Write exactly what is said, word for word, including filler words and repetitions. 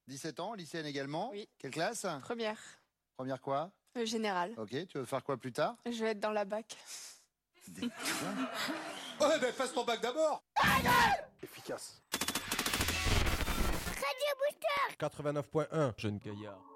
dix-sept ans, lycéenne également. Oui. Quelle classe? Première. Première quoi? Euh, générale. Ok, tu veux faire quoi plus tard? Je vais être dans la bac. Des- Ouais, ben fasse ton bac d'abord. Efficace. Radio Booster quatre-vingt-neuf point un, jeune gaillard.